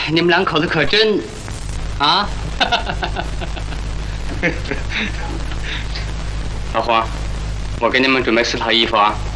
你们两口子可真啊！ 老黄，我给你们准备4套衣服啊。